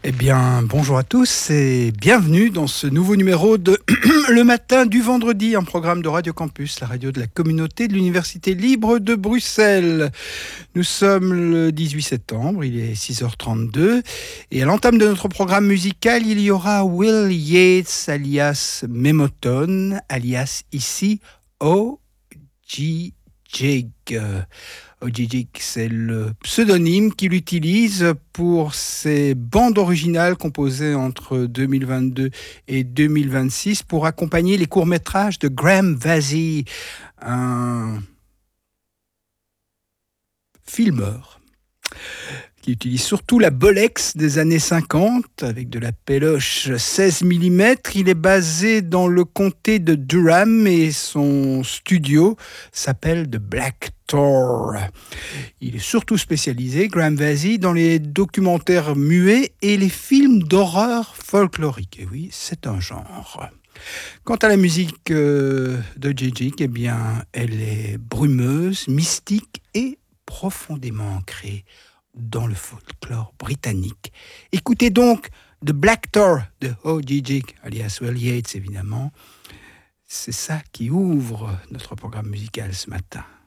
Eh bien, bonjour à tous et bienvenue dans ce nouveau numéro de Le Matin du Vendredi, un programme de Radio Campus, la radio de la communauté de l'Université libre de Bruxelles. Nous sommes le 18 septembre, il est 6h32 et à l'entame de notre programme musical, il y aura Will Yates alias Memotone, alias ici O.G. Jig. O.G. c'est le pseudonyme qu'il utilise pour ses bandes originales composées entre 2022 et 2026 pour accompagner les courts-métrages de Graham Vasey, un filmeur qui utilise surtout la Bolex des années 50 avec de la péloche 16 mm. Il est basé dans le comté de Durham et son studio s'appelle The Black Tor. Il est surtout spécialisé, Graham Vasey, dans les documentaires muets et les films d'horreur folklorique. Et oui, c'est un genre. Quant à la musique de J.J., eh bien, elle est brumeuse, mystique et profondément ancrée dans le folklore britannique. Écoutez donc The Black Tor de O.G. alias Will Yates, évidemment. C'est ça qui ouvre notre programme musical ce matin.